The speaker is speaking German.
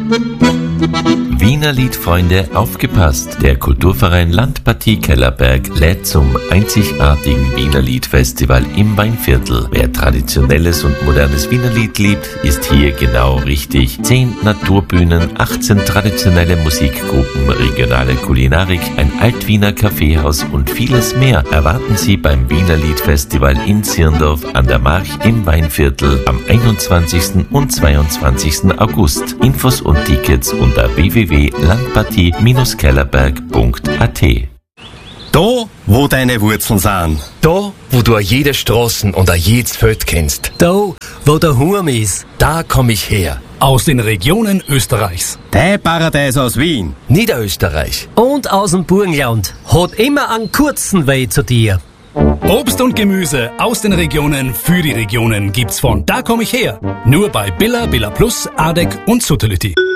Wiener Liedfreunde, aufgepasst! Der Kulturverein Landpartie Kellerberg lädt zum einzigartigen Wiener Liedfestival im Weinviertel. Wer traditionelles und modernes Wiener Lied liebt, ist hier genau richtig. 10 Naturbühnen, 18 traditionelle Musikgruppen, regionale Kulinarik, ein Altwiener Kaffeehaus und vieles mehr erwarten Sie beim Wiener Liedfestival in Zirndorf an der March im Weinviertel am 21. und 22. August. Infos und Tickets unter www.landpartie-kellerberg.at. Da, wo deine Wurzeln sind. Da, wo du jede Straßen und jedes Feld kennst. Da, wo der Hurm ist. Da komm ich her. Aus den Regionen Österreichs. Dein Paradies aus Wien. Niederösterreich. Und aus dem Burgenland. Hat immer einen kurzen Weg zu dir. Obst und Gemüse aus den Regionen für die Regionen gibt's von Da komm ich her. Nur bei Billa, Billa Plus, Adek und Suttelütti.